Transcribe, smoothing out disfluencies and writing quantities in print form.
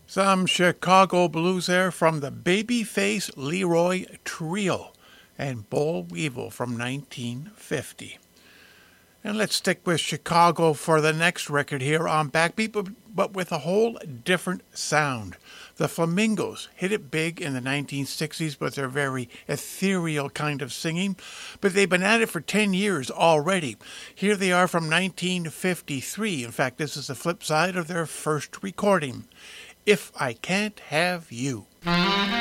Some Chicago blues there from the Babyface Leroy Trio and Boll Weevil from 1950. And let's stick with Chicago for the next record here on Backbeat, but with a whole different sound. The Flamingos hit it big in the 1960s with their very ethereal kind of singing, but they've been at it for 10 years already. Here they are from 1953. In fact, this is the flip side of their first recording. If I Can't Have You.